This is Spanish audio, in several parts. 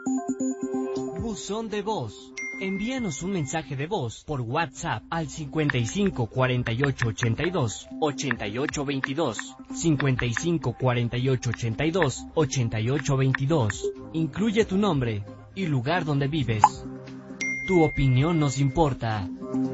Buzón de voz. Envíanos un mensaje de voz por WhatsApp al 55 48 82 88 22. 55 48 82 88 22. Incluye tu nombre y lugar donde vives. Tu opinión nos importa.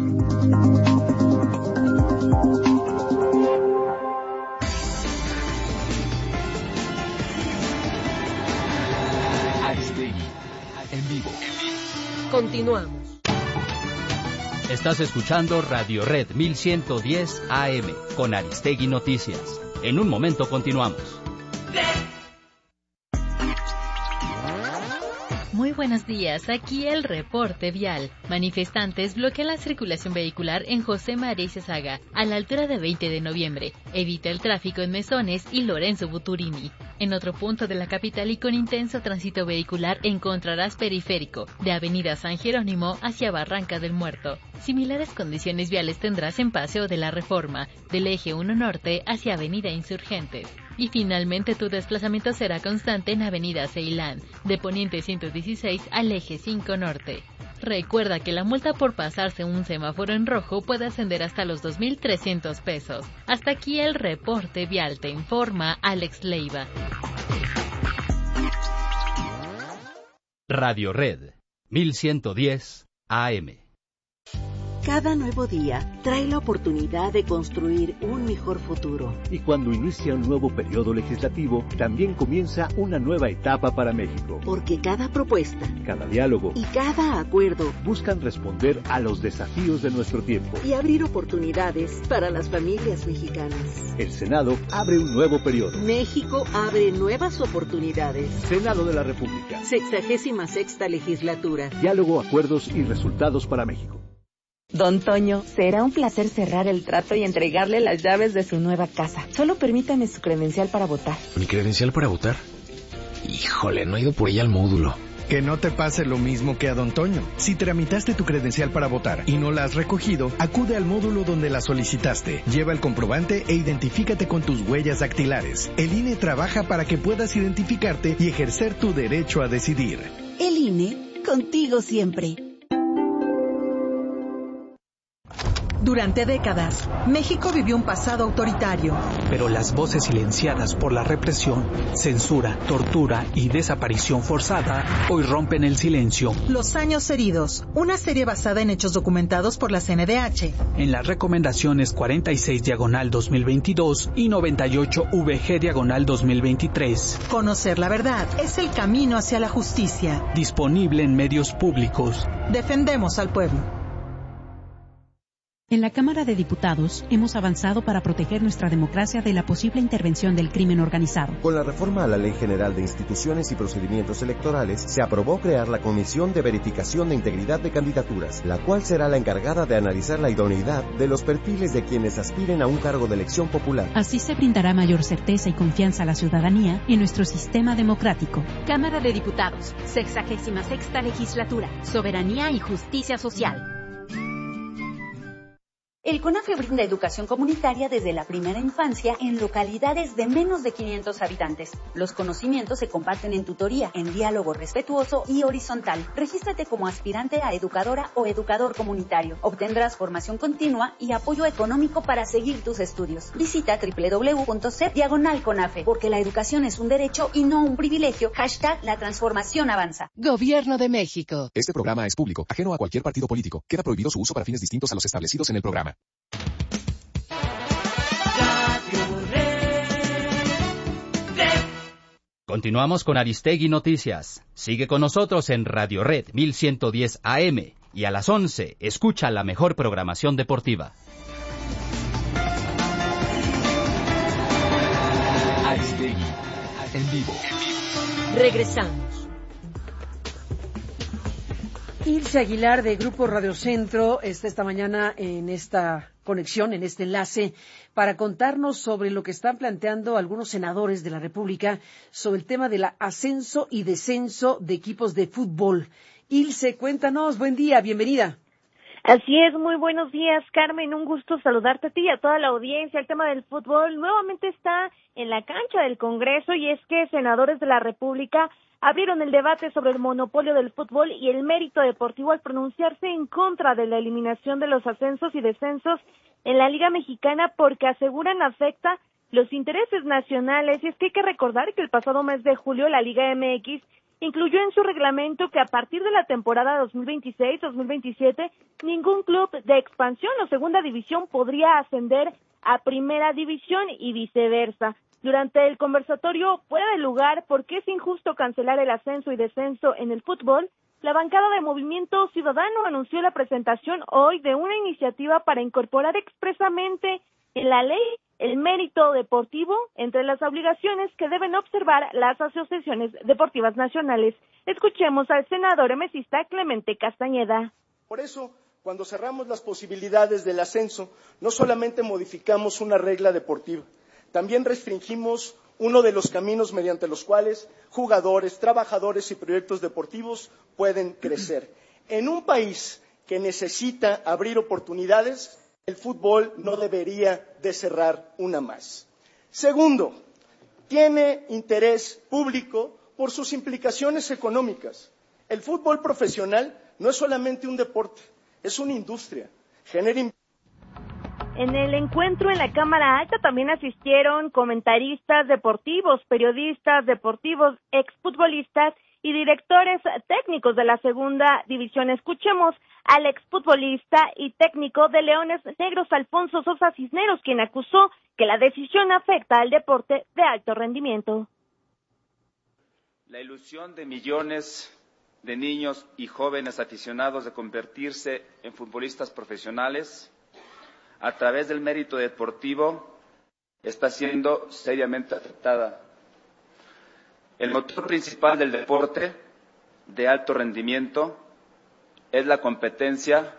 Aristegui, en vivo. Continuamos. Estás escuchando Radio Red 1110 AM con Aristegui Noticias. En un momento continuamos. Muy buenos días, aquí el reporte vial. Manifestantes bloquean la circulación vehicular en José María Izazaga, a la altura de 20 de noviembre. Evita el tráfico en Mesones y Lorenzo Buturini. En otro punto de la capital y con intenso tránsito vehicular encontrarás Periférico, de Avenida San Jerónimo hacia Barranca del Muerto. Similares condiciones viales tendrás en Paseo de la Reforma, del Eje 1 Norte hacia Avenida Insurgentes. Y finalmente tu desplazamiento será constante en Avenida Ceilán, de Poniente 116 al Eje 5 Norte. Recuerda que la multa por pasarse un semáforo en rojo puede ascender hasta los 2,300 pesos. Hasta aquí el reporte vial, te informa Alex Leiva. Radio Red 1110 AM. Cada nuevo día trae la oportunidad de construir un mejor futuro. Y cuando inicia un nuevo periodo legislativo, también comienza una nueva etapa para México. Porque cada propuesta, cada diálogo y cada acuerdo buscan responder a los desafíos de nuestro tiempo y abrir oportunidades para las familias mexicanas. El Senado abre un nuevo periodo. México abre nuevas oportunidades. Senado de la República. 66ª legislatura. Diálogo, acuerdos y resultados para México. Don Toño, será un placer cerrar el trato y entregarle las llaves de su nueva casa. Solo permítame su credencial para votar. ¿Mi credencial para votar? Híjole, no he ido por ella al módulo. Que no te pase lo mismo que a Don Toño. Si tramitaste tu credencial para votar y no la has recogido, acude al módulo donde la solicitaste. Lleva el comprobante e identifícate con tus huellas dactilares. El INE trabaja para que puedas identificarte y ejercer tu derecho a decidir. El INE, contigo siempre. Durante décadas, México vivió un pasado autoritario. Pero las voces silenciadas por la represión, censura, tortura y desaparición forzada hoy rompen el silencio. Los años heridos, una serie basada en hechos documentados por la CNDH. En las recomendaciones 46/2022 y 98/VG/2023. Conocer la verdad es el camino hacia la justicia. Disponible en medios públicos. Defendemos al pueblo. En la Cámara de Diputados hemos avanzado para proteger nuestra democracia de la posible intervención del crimen organizado. Con la reforma a la Ley General de Instituciones y Procedimientos Electorales, se aprobó crear la Comisión de Verificación de Integridad de Candidaturas, la cual será la encargada de analizar la idoneidad de los perfiles de quienes aspiren a un cargo de elección popular. Así se brindará mayor certeza y confianza a la ciudadanía en nuestro sistema democrático. Cámara de Diputados, 66ª Legislatura, Soberanía y Justicia Social. El CONAFE brinda educación comunitaria desde la primera infancia en localidades de menos de 500 habitantes. Los conocimientos se comparten en tutoría, en diálogo respetuoso y horizontal. Regístrate como aspirante a educadora o educador comunitario. Obtendrás formación continua y apoyo económico para seguir tus estudios. Visita www.cep/CONAFE, porque la educación es un derecho y no un privilegio. #La transformación avanza. Gobierno de México. Este programa es público, ajeno a cualquier partido político. Queda prohibido su uso para fines distintos a los establecidos en el programa. Continuamos con Aristegui Noticias. Sigue con nosotros en Radio Red 1110 AM y a las 11 escucha la mejor programación deportiva. Aristegui, en vivo. Regresamos. Ilse Aguilar de Grupo Radio Centro está esta mañana en esta conexión, en este enlace, para contarnos sobre lo que están planteando algunos senadores de la República sobre el tema del ascenso y descenso de equipos de fútbol. Ilse, cuéntanos, buen día, bienvenida. Así es, muy buenos días, Carmen, un gusto saludarte a ti y a toda la audiencia. El tema del fútbol nuevamente está en la cancha del Congreso y es que senadores de la República abrieron el debate sobre el monopolio del fútbol y el mérito deportivo al pronunciarse en contra de la eliminación de los ascensos y descensos en la Liga Mexicana porque aseguran afecta los intereses nacionales. Y es que hay que recordar que el pasado mes de julio la Liga MX incluyó en su reglamento que a partir de la temporada 2026-2027 ningún club de expansión o segunda división podría ascender a primera división y viceversa. Durante el conversatorio fuera de lugar ¿por qué es injusto cancelar el ascenso y descenso en el fútbol?, la bancada de Movimiento Ciudadano anunció la presentación hoy de una iniciativa para incorporar expresamente en la ley el mérito deportivo entre las obligaciones que deben observar las asociaciones deportivas nacionales. Escuchemos al senador emesista Clemente Castañeda. Por eso, cuando cerramos las posibilidades del ascenso, no solamente modificamos una regla deportiva, también restringimos uno de los caminos mediante los cuales jugadores, trabajadores y proyectos deportivos pueden crecer. En un país que necesita abrir oportunidades, el fútbol no debería de cerrar una más. Segundo, tiene interés público por sus implicaciones económicas. El fútbol profesional no es solamente un deporte, es una industria. En el encuentro en la Cámara Alta también asistieron comentaristas deportivos, periodistas deportivos, exfutbolistas y directores técnicos de la segunda división. Escuchemos al exfutbolista y técnico de Leones Negros, Alfonso Sosa Cisneros, quien acusó que la decisión afecta al deporte de alto rendimiento. La ilusión de millones de niños y jóvenes aficionados de convertirse en futbolistas profesionales a través del mérito deportivo está siendo seriamente afectada. El motor principal del deporte de alto rendimiento es la competencia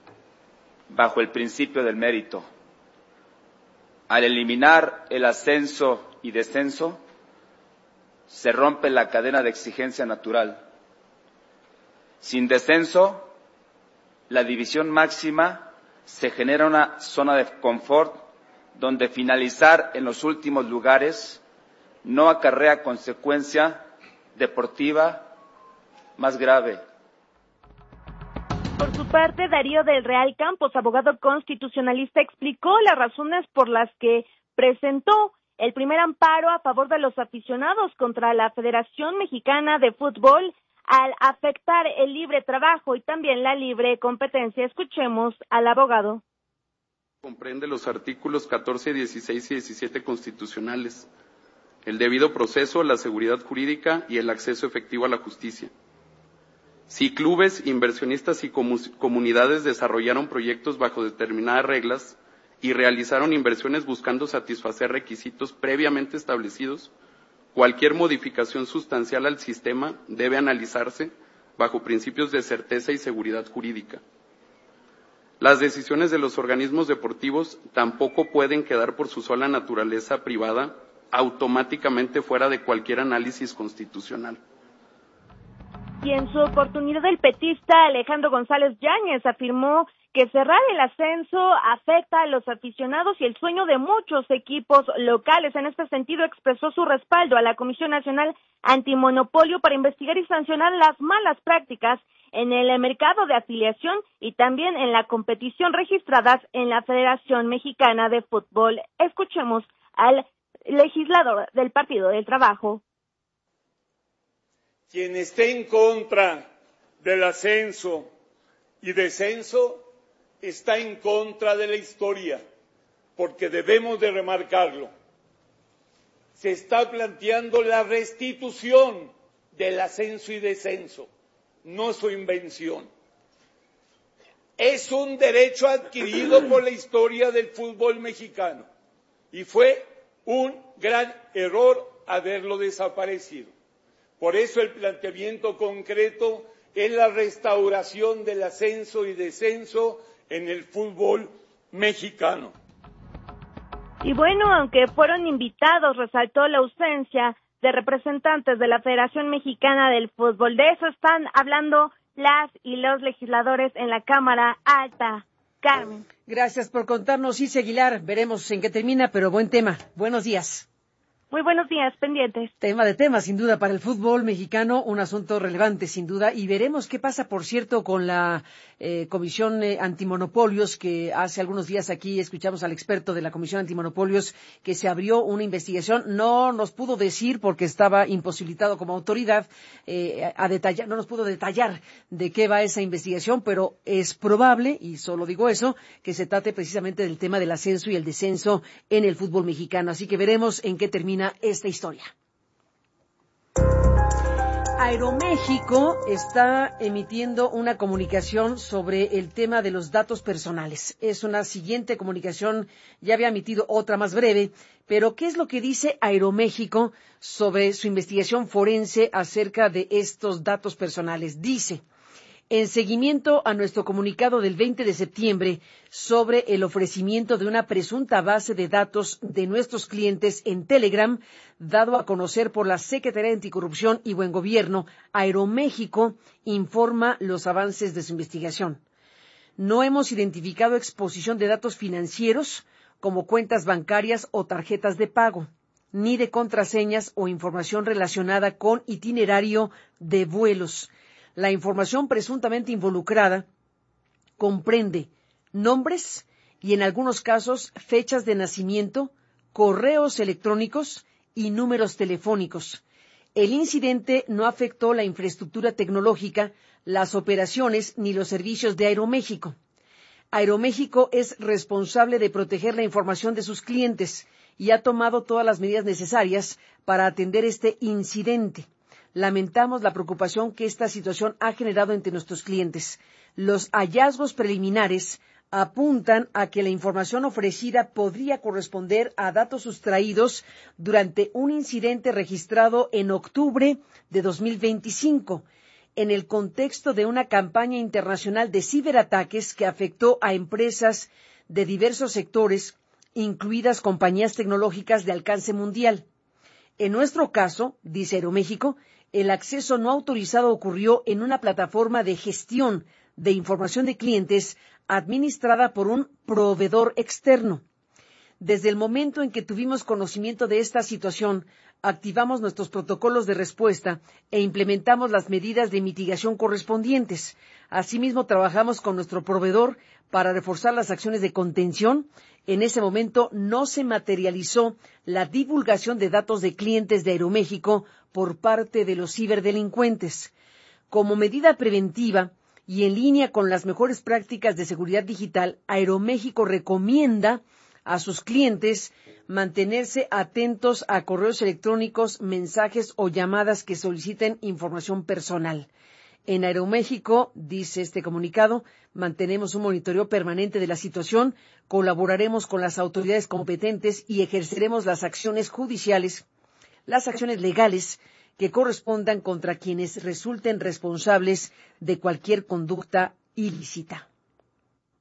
bajo el principio del mérito. Al eliminar el ascenso y descenso, se rompe la cadena de exigencia natural. Sin descenso, la división máxima se genera una zona de confort donde finalizar en los últimos lugares no acarrea consecuencia deportiva más grave. Por su parte, Darío del Real Campos, abogado constitucionalista, explicó las razones por las que presentó el primer amparo a favor de los aficionados contra la Federación Mexicana de Fútbol al afectar el libre trabajo y también la libre competencia. Escuchemos al abogado. Comprende los artículos 14, 16 y 17 constitucionales, el debido proceso, la seguridad jurídica y el acceso efectivo a la justicia. Si clubes, inversionistas y comunidades desarrollaron proyectos bajo determinadas reglas y realizaron inversiones buscando satisfacer requisitos previamente establecidos, cualquier modificación sustancial al sistema debe analizarse bajo principios de certeza y seguridad jurídica. Las decisiones de los organismos deportivos tampoco pueden quedar por su sola naturaleza privada automáticamente fuera de cualquier análisis constitucional. Y en su oportunidad el petista Alejandro González Yáñez afirmó que cerrar el ascenso afecta a los aficionados y el sueño de muchos equipos locales. En este sentido expresó su respaldo a la Comisión Nacional Antimonopolio para investigar y sancionar las malas prácticas en el mercado de afiliación y también en la competición registradas en la Federación Mexicana de Fútbol. Escuchemos al legislador del Partido del Trabajo. Quien esté en contra del ascenso y descenso está en contra de la historia, porque debemos de remarcarlo. Se está planteando la restitución del ascenso y descenso, no su invención. Es un derecho adquirido por la historia del fútbol mexicano y fue un gran error haberlo desaparecido. Por eso el planteamiento concreto es la restauración del ascenso y descenso en el fútbol mexicano. Y bueno, aunque fueron invitados, resaltó la ausencia de representantes de la Federación Mexicana del Fútbol. De eso están hablando las y los legisladores en la Cámara Alta. Carmen. Gracias por contarnos, Isi Aguilar. Veremos en qué termina, pero buen tema. Buenos días. Muy buenos días, pendientes. Tema de temas, sin duda, para el fútbol mexicano, un asunto relevante, sin duda, y veremos qué pasa, por cierto, con la Comisión Antimonopolios, que hace algunos días aquí escuchamos al experto de la Comisión Antimonopolios que se abrió una investigación. No nos pudo decir, porque estaba imposibilitado como autoridad, no nos pudo detallar de qué va esa investigación, pero es probable, y solo digo eso, que se trate precisamente del tema del ascenso y el descenso en el fútbol mexicano. Así que veremos en qué termina esta historia. Aeroméxico está emitiendo una comunicación sobre el tema de los datos personales. Es una siguiente comunicación, ya había emitido otra más breve, pero ¿qué es lo que dice Aeroméxico sobre su investigación forense acerca de estos datos personales? Dice: en seguimiento a nuestro comunicado del 20 de septiembre sobre el ofrecimiento de una presunta base de datos de nuestros clientes en Telegram, dado a conocer por la Secretaría de Anticorrupción y Buen Gobierno, Aeroméxico informa los avances de su investigación. No hemos identificado exposición de datos financieros como cuentas bancarias o tarjetas de pago, ni de contraseñas o información relacionada con itinerario de vuelos. La información presuntamente involucrada comprende nombres y, en algunos casos, fechas de nacimiento, correos electrónicos y números telefónicos. El incidente no afectó la infraestructura tecnológica, las operaciones ni los servicios de Aeroméxico. Aeroméxico es responsable de proteger la información de sus clientes y ha tomado todas las medidas necesarias para atender este incidente. Lamentamos la preocupación que esta situación ha generado entre nuestros clientes. Los hallazgos preliminares apuntan a que la información ofrecida podría corresponder a datos sustraídos durante un incidente registrado en octubre de 2025, en el contexto de una campaña internacional de ciberataques que afectó a empresas de diversos sectores, incluidas compañías tecnológicas de alcance mundial. En nuestro caso, dice Aeroméxico, el acceso no autorizado ocurrió en una plataforma de gestión de información de clientes administrada por un proveedor externo. Desde el momento en que tuvimos conocimiento de esta situación, activamos nuestros protocolos de respuesta e implementamos las medidas de mitigación correspondientes. Asimismo, trabajamos con nuestro proveedor para reforzar las acciones de contención. En ese momento no se materializó la divulgación de datos de clientes de Aeroméxico por parte de los ciberdelincuentes. Como medida preventiva y en línea con las mejores prácticas de seguridad digital, Aeroméxico recomienda a sus clientes mantenerse atentos a correos electrónicos, mensajes o llamadas que soliciten información personal. En Aeroméxico, dice este comunicado, mantenemos un monitoreo permanente de la situación, colaboraremos con las autoridades competentes y ejerceremos las acciones judiciales, las acciones legales que correspondan contra quienes resulten responsables de cualquier conducta ilícita.